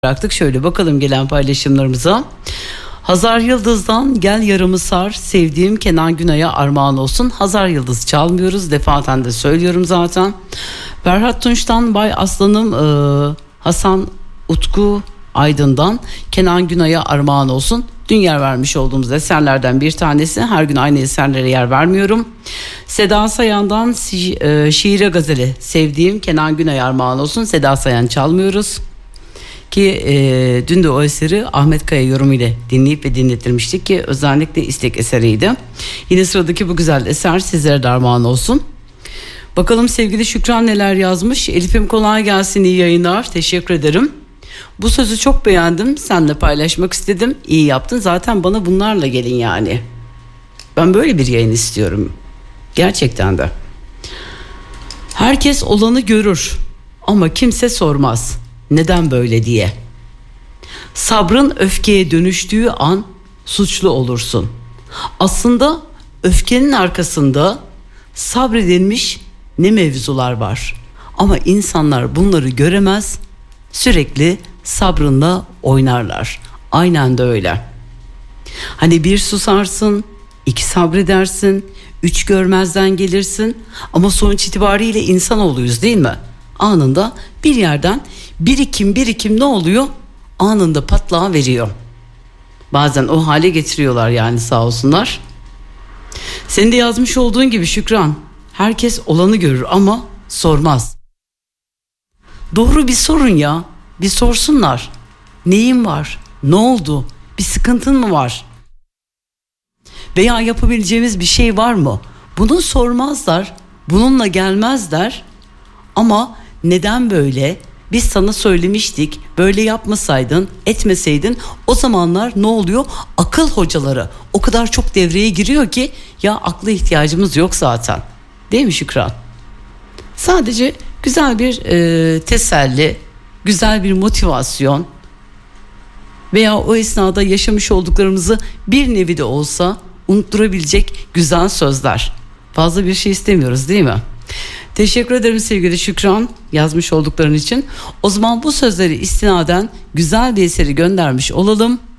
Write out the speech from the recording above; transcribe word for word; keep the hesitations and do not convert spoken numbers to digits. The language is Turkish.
bıraktık. Şöyle bakalım gelen paylaşımlarımıza. Hazar Yıldız'dan Gel Yarımı Sar, sevdiğim Kenan Günay'a armağan olsun. Hazar Yıldız çalmıyoruz, defaten de söylüyorum zaten. Ferhat Tunç'tan Bay Aslanım, e, Hasan Utku Aydın'dan Kenan Günay'a armağan olsun. Dün yer vermiş olduğumuz eserlerden bir tanesi. Her gün aynı eserlere yer vermiyorum. Seda Sayan'dan şi- e, Şiire Gazeli, sevdiğim Kenan Günay'a armağan olsun. Seda Sayan çalmıyoruz. Ki e, dün de o eseri Ahmet Kaya yorumuyla dinleyip ve dinlettirmiştik ki özellikle istek eseriydi. Yine sıradaki bu güzel eser sizlere de armağan olsun. Bakalım sevgili Şükran neler yazmış. Elif'im kolay gelsin, iyi yayınlar, teşekkür ederim. Bu sözü çok beğendim, seninle paylaşmak istedim, iyi yaptın, zaten bana bunlarla gelin yani. Ben böyle bir yayın istiyorum gerçekten de. Herkes olanı görür ama kimse sormaz neden böyle diye. Sabrın öfkeye dönüştüğü an suçlu olursun. Aslında öfkenin arkasında sabredilmiş ne mevzular var. Ama insanlar bunları göremez, sürekli sabrınla oynarlar. Aynen de öyle. Hani bir susarsın, iki sabredersin, üç görmezden gelirsin. Ama sonuç itibariyle insanoğluyuz değil mi? Anında bir yerden birikim birikim ne oluyor? Anında patlağı veriyor. Bazen o hale getiriyorlar yani, sağ olsunlar. Senin de yazmış olduğun gibi Şükran, herkes olanı görür ama sormaz. Doğru, bir sorun ya. Bir sorsunlar. Neyin var? Ne oldu? Bir sıkıntın mı var? Veya yapabileceğimiz bir şey var mı? Bunu sormazlar. Bununla gelmezler. Ama neden böyle? Biz sana söylemiştik, böyle yapmasaydın, etmeseydin. O zamanlar ne oluyor? Akıl hocaları o kadar çok devreye giriyor ki ya akla ihtiyacımız yok zaten. Değil mi Şükran? Sadece güzel bir e, teselli, güzel bir motivasyon veya o esnada yaşamış olduklarımızı bir nevi de olsa unutturabilecek güzel sözler. Fazla bir şey istemiyoruz değil mi? Teşekkür ederim sevgili Şükran, yazmış oldukların için. O zaman bu sözleri istinaden güzel bir eseri göndermiş olalım.